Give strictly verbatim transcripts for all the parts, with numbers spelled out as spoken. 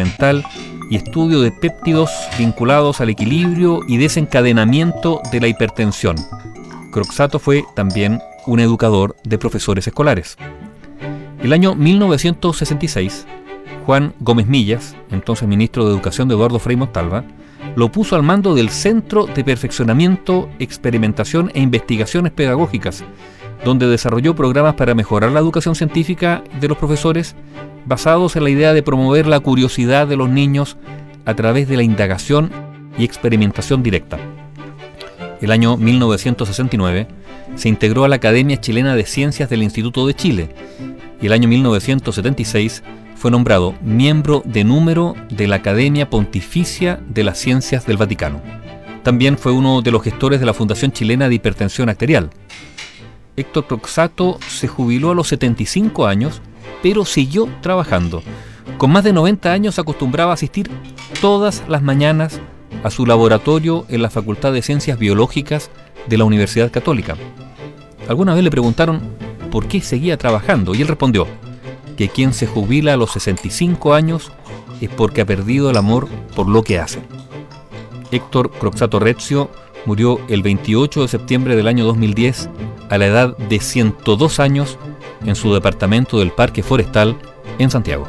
experimental y estudio de péptidos vinculados al equilibrio y desencadenamiento de la hipertensión. Croxatto fue también un educador de profesores escolares. El año mil novecientos sesenta y seis, Juan Gómez Millas, entonces ministro de Educación de Eduardo Frei Montalva, lo puso al mando del Centro de Perfeccionamiento, Experimentación e Investigaciones Pedagógicas, donde desarrolló programas para mejorar la educación científica de los profesores, basados en la idea de promover la curiosidad de los niños a través de la indagación y experimentación directa. El año mil novecientos sesenta y nueve se integró a la Academia Chilena de Ciencias del Instituto de Chile y el año mil novecientos setenta y seis fue nombrado miembro de número de la Academia Pontificia de las Ciencias del Vaticano. También fue uno de los gestores de la Fundación Chilena de Hipertensión Arterial. Héctor Croxatto se jubiló a los setenta y cinco años, pero siguió trabajando. Con más de noventa años acostumbraba a asistir todas las mañanas a su laboratorio en la Facultad de Ciencias Biológicas de la Universidad Católica. Alguna vez le preguntaron por qué seguía trabajando y él respondió que quien se jubila a los sesenta y cinco años es porque ha perdido el amor por lo que hace. Héctor Croxatto Rezio murió el veintiocho de septiembre del año dos mil diez a la edad de ciento dos años en su departamento del Parque Forestal en Santiago.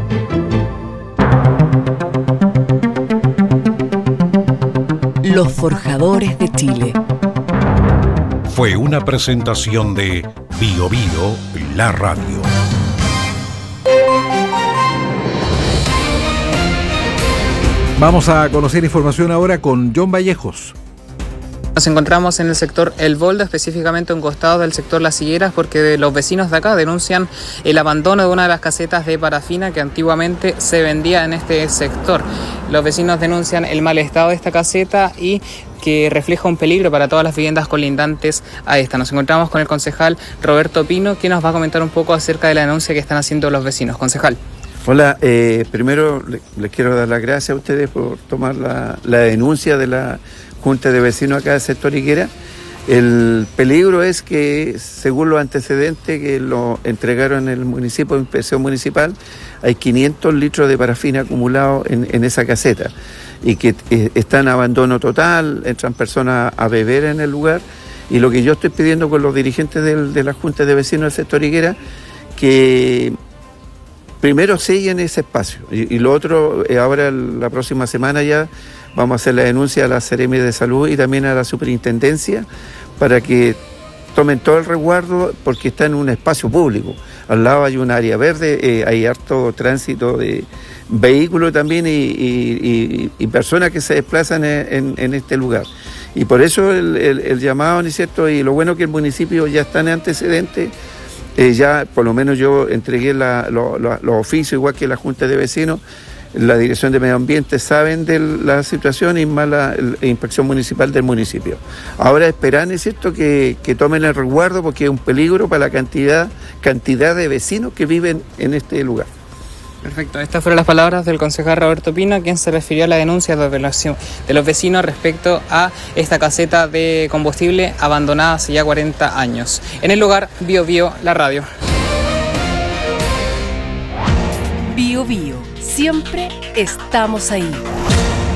Los Forjadores de Chile. Fue una presentación de Bio Bio, la radio. Vamos a conocer información ahora con John Vallejos. Nos encontramos en el sector El Boldo, específicamente a un costado del sector Las Higueras, porque los vecinos de acá denuncian el abandono de una de las casetas de parafina que antiguamente se vendía en este sector. Los vecinos denuncian el mal estado de esta caseta y que refleja un peligro para todas las viviendas colindantes a esta. Nos encontramos con el concejal Roberto Pino, que nos va a comentar un poco acerca de la denuncia que están haciendo los vecinos. Concejal. Hola, eh, primero les le quiero dar las gracias a ustedes por tomar la, la denuncia de la Junta de Vecinos acá del sector Higuera. El peligro es que, según los antecedentes que lo entregaron en el municipio de inspección municipal, hay quinientos litros de parafina acumulados en, en esa caseta y que eh, está en abandono total, entran personas a beber en el lugar, y lo que yo estoy pidiendo con los dirigentes del, de la Junta de Vecinos del sector Higuera, que primero sellen ese espacio, y, y lo otro, eh, ahora la próxima semana ya vamos a hacer la denuncia a la Seremi de Salud y también a la Superintendencia para que tomen todo el resguardo, porque está en un espacio público. Al lado hay un área verde, eh, hay harto tránsito de vehículos también y, y, y, y personas que se desplazan en, en, en este lugar. Y por eso el, el, el llamado, ¿no es cierto? Y lo bueno que el municipio ya está en antecedentes. Eh, ya por lo menos yo entregué la, lo, lo, los oficios, igual que la Junta de Vecinos, la Dirección de Medio Ambiente saben de la situación y más la, la Inspección Municipal del municipio. Ahora esperan, es cierto, que, que tomen el resguardo, porque es un peligro para la cantidad, cantidad de vecinos que viven en este lugar. Perfecto, estas fueron las palabras del concejal Roberto Pino, quien se refirió a la denuncia de los vecinos respecto a esta caseta de combustible abandonada hace ya cuarenta años. En el lugar, Bio Bio, la radio. Bio Bio, siempre estamos ahí.